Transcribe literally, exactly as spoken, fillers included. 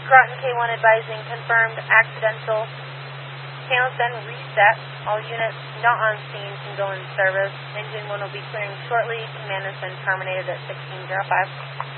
Groton K one advising confirmed accidental. Panels been reset. All units not on scene can go in service. Engine one will be clearing shortly. Command has been terminated at sixteen oh five.